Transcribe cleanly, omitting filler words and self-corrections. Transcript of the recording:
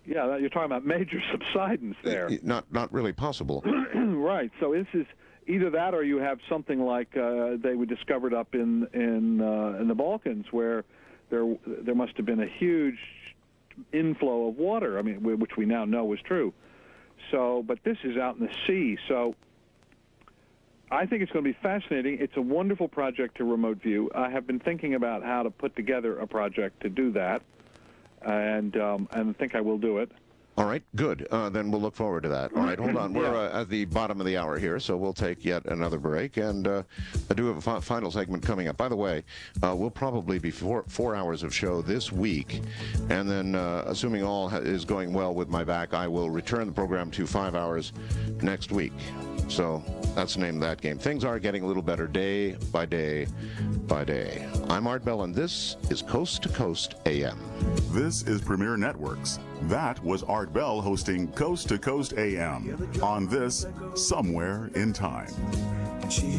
Yeah, you're talking about major subsidence there. Not really possible. Right. So this is either that, or you have something like they were discovered up in the Balkans, where there must have been a huge inflow of water. I mean, which we now know was true. So, but this is out in the sea. So, I think it's going to be fascinating. It's a wonderful project to remote view. I have been thinking about how to put together a project to do that, and think I will do it. All right, good. Then we'll look forward to that. All right, hold on. We're at the bottom of the hour here, so we'll take yet another break. And I do have a final segment coming up. By the way, we'll probably be 4 hours of show this week. And then, assuming all is going well with my back, I will return the program to 5 hours next week. So that's the name of that game. Things are getting a little better day by day by day. I'm Art Bell, and this is Coast to Coast AM. This is Premier Networks. That was Art Bell hosting Coast to Coast AM on this Somewhere in Time.